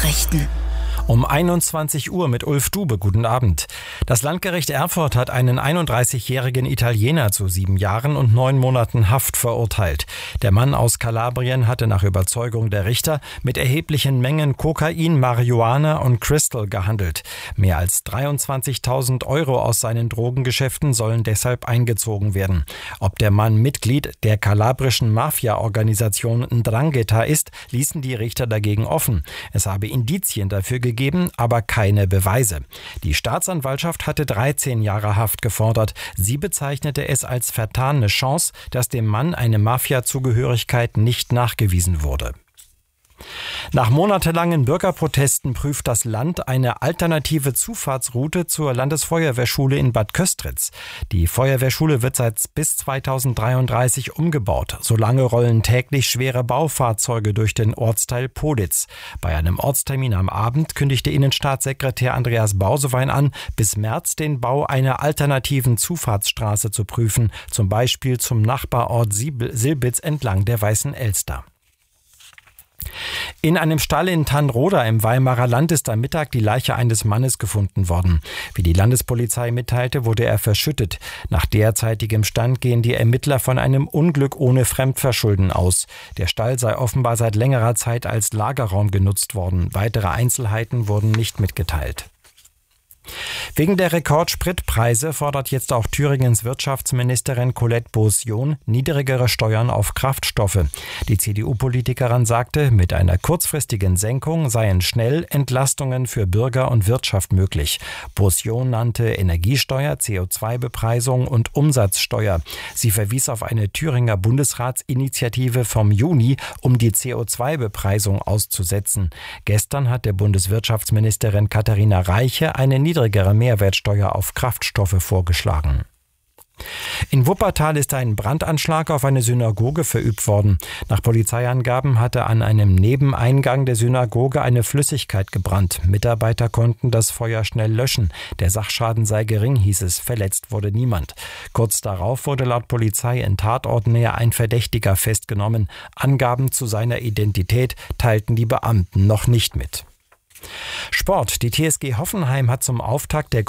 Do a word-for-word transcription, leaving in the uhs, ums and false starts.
Nachrichten. Um einundzwanzig Uhr mit Ulf Dube. Guten Abend. Das Landgericht Erfurt hat einen einunddreißigjährigen Italiener zu sieben Jahren und neun Monaten Haft verurteilt. Der Mann aus Kalabrien hatte nach Überzeugung der Richter mit erheblichen Mengen Kokain, Marihuana und Crystal gehandelt. Mehr als dreiundzwanzigtausend Euro aus seinen Drogengeschäften sollen deshalb eingezogen werden. Ob der Mann Mitglied der kalabrischen Mafia-Organisation Ndrangheta ist, ließen die Richter dagegen offen. Es habe Indizien dafür gegeben, gegeben, aber keine Beweise. Die Staatsanwaltschaft hatte dreizehn Jahre Haft gefordert. Sie bezeichnete es als vertane Chance, dass dem Mann eine Mafia-Zugehörigkeit nicht nachgewiesen wurde. Nach monatelangen Bürgerprotesten prüft das Land eine alternative Zufahrtsroute zur Landesfeuerwehrschule in Bad Köstritz. Die Feuerwehrschule wird seit bis zweitausenddreiunddreißig umgebaut. Solange rollen täglich schwere Baufahrzeuge durch den Ortsteil Poditz. Bei einem Ortstermin am Abend kündigte Innenstaatssekretär Andreas Bausewein an, bis März den Bau einer alternativen Zufahrtsstraße zu prüfen, zum Beispiel zum Nachbarort Silbitz entlang der Weißen Elster. In einem Stall in Tannroda im Weimarer Land ist am Mittag die Leiche eines Mannes gefunden worden. Wie die Landespolizei mitteilte, wurde er verschüttet. Nach derzeitigem Stand gehen die Ermittler von einem Unglück ohne Fremdverschulden aus. Der Stall sei offenbar seit längerer Zeit als Lagerraum genutzt worden. Weitere Einzelheiten wurden nicht mitgeteilt. Wegen der Rekordspritpreise fordert jetzt auch Thüringens Wirtschaftsministerin Colette Beaussion niedrigere Steuern auf Kraftstoffe. Die C D U-Politikerin sagte, mit einer kurzfristigen Senkung seien schnell Entlastungen für Bürger und Wirtschaft möglich. Beaussion nannte Energiesteuer, C O zwei Bepreisung und Umsatzsteuer. Sie verwies auf eine Thüringer Bundesratsinitiative vom Juni, um die C O zwei Bepreisung auszusetzen. Gestern hat der Bundeswirtschaftsministerin Katharina Reiche eine niedrigere Mehrwertsteuer auf Kraftstoffe vorgeschlagen. In Wuppertal ist ein Brandanschlag auf eine Synagoge verübt worden. Nach Polizeiangaben hatte an einem Nebeneingang der Synagoge eine Flüssigkeit gebrannt. Mitarbeiter konnten das Feuer schnell löschen. Der Sachschaden sei gering, hieß es. Verletzt wurde niemand. Kurz darauf wurde laut Polizei in Tatortnähe ein Verdächtiger festgenommen. Angaben zu seiner Identität teilten die Beamten noch nicht mit. Sport. Die T S G Hoffenheim hat zum Auftakt der